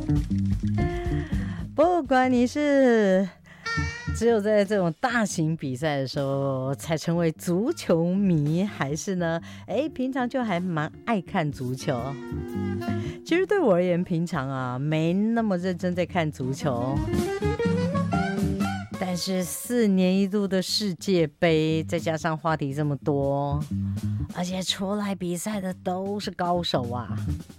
不管你是只有在这种大型比赛的时候才成为足球迷，还是呢，平常就还蛮爱看足球。其实对我而言，平常啊没那么认真在看足球，但是4年一度的世界杯，再加上话题这么多，而且出来比赛的都是高手啊。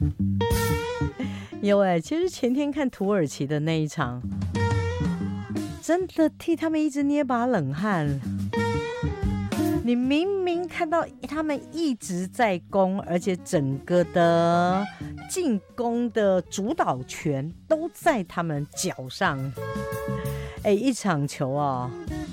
其实前天看土耳其的那一场，真的替他们一直捏把冷汗。你明明看到他们一直在攻，而且整个的进攻的主导权都在他们脚上。一场球啊，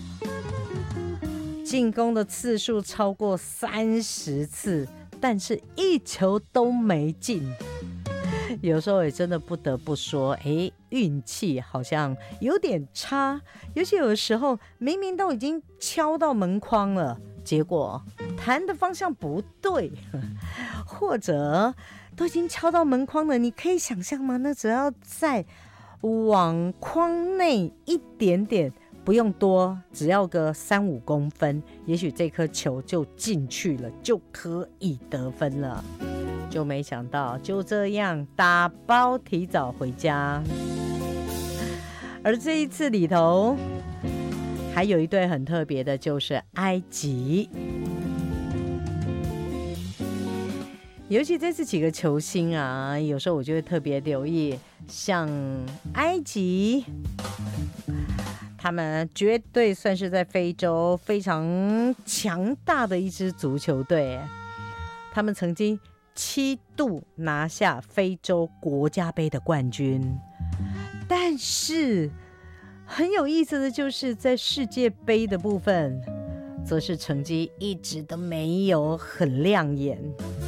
进攻的次数超过30次，但是一球都没进。有时候也真的不得不说，运气好像有点差，尤其有的时候明明都已经敲到门框了，结果弹的方向不对，或者都已经敲到门框了，你可以想象吗？那只要再往框内一点点，不用多，只要个3-5公分，也许这颗球就进去了，就可以得分了。就没想到就这样打包提早回家。而这一次里头还有一队很特别的，就是埃及。尤其这次几个球星啊，有时候我就会特别留意，像埃及，他们绝对算是在非洲非常强大的一支足球队。他们曾经7度拿下非洲国家杯的冠军，但是很有意思的就是在世界杯的部分，则是成绩一直都没有很亮眼。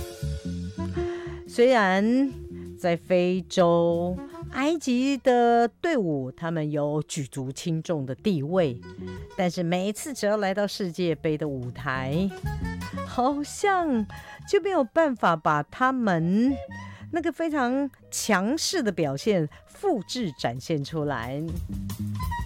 虽然在非洲，埃及的队伍他们有举足轻重的地位，但是每一次只要来到世界杯的舞台，好像就没有办法把他们那个非常强势的表现复制展现出来。